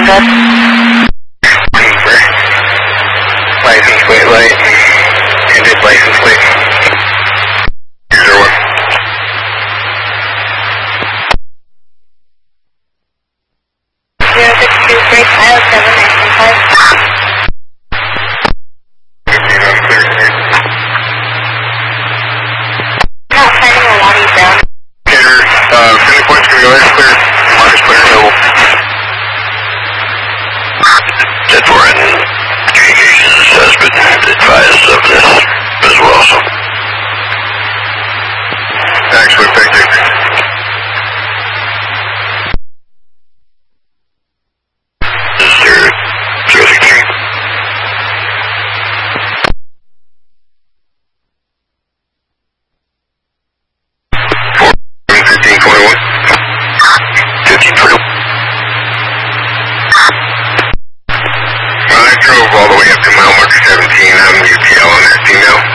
good. License plate light. Ended license plate. 201. Break Iowa 7935. Not finding a lot of down. Hitter, Philly point's gonna go ahead, clear. Marcus clear, double. 10-4 and communications has been advised of this as well, so. Excellent, thank you. This is 063. I drove all the way up to mile marker 17. I'm UTL on that female.